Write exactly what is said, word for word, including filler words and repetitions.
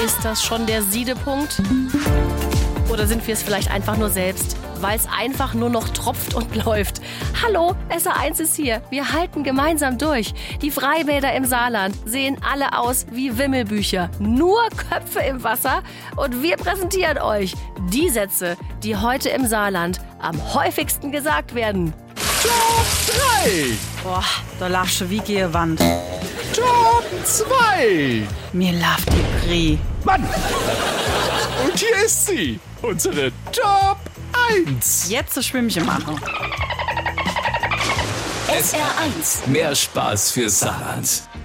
Ist das schon der Siedepunkt? Oder sind wir es vielleicht einfach nur selbst, weil es einfach nur noch tropft und läuft? Hallo, S A eins ist hier. Wir halten gemeinsam durch. Die Freibäder im Saarland sehen alle aus wie Wimmelbücher. Nur Köpfe im Wasser. Und wir präsentieren euch die Sätze, die heute im Saarland am häufigsten gesagt werden. Top drei. Boah, da lachst du wie Gewand. Top zwei. Mir läuft die Brie. Mann! Und hier ist sie, unsere Top eins. Jetzt das Schwimmchen machen. S R eins. Mehr Spaß für Saarland.